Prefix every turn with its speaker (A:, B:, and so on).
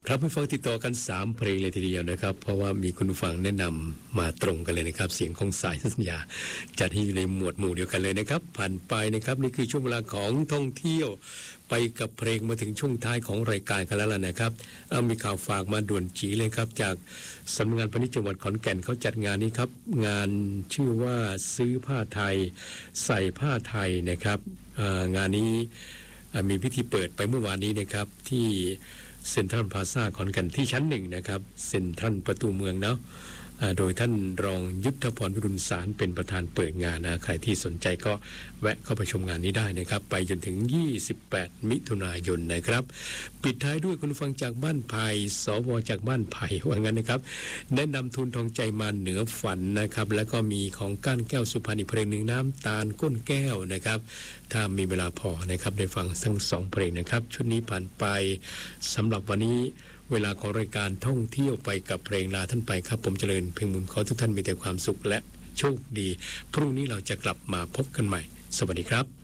A: ครับผู้ฟังติดต่อกัน3เพลงเลยทีเดียวนะครับเพราะว่ามีคุณผู้ฟังแนะนำมาตรงกันเลยนะครับเสียงของสายสัญญาจัดให้อยู่ในหมวดหมู่เดียวกันเลยนะครับผ่านไปนะครับนี่คือช่วงเวลาของท่องเที่ยวไปกับเพลงมาถึงช่วงท้ายของรายการกันแล้วล่ะนะครับมีข่าวฝากมาด่วนจีเลยครับจากสำนักงานพาณิชย์จังหวัดขอนแก่นเขาจัดงานนี้ครับงานชื่อว่าซื้อผ้าไทยใส่ผ้าไทยนะครับงานนี้มีพิธีเปิดไปเมื่อวานนี้นะครับที่เซ็นทรัลพลาซ่าขอนแก่นที่ชั้น1นะครับเซ็นทรัลประตูเมืองเนาะโดยท่านรองยุทธพรวิรุณสารเป็นประธานเปิดงานนะใครที่สนใจก็แวะเข้าไปชมงานนี้ได้นะครับไปจนถึง28มิถุนายนนะครับปิดท้ายด้วยคุณฟังจากบ้านไผ่สวจากบ้านไผ่ว่างั้นนะครับแนะนำทุนทองใจมาเหนือฝันนะครับแล้วก็มีของก้านแก้วสุพรรณอีกเพลงหนึ่งน้ำตาลก้นแก้วนะครับถ้ามีเวลาพอนะครับได้ฟังทั้ง2เพลงนะครับชุดนี้ผ่านไปสำหรับวันนี้เวลาของรายการท่องเที่ยวไปกับเพลงลาท่านไปครับผมเจริญเพ่งมุมขอทุกท่านมีแต่ความสุขและโชคดีพรุ่งนี้เราจะกลับมาพบกันใหม่สวัสดีครับ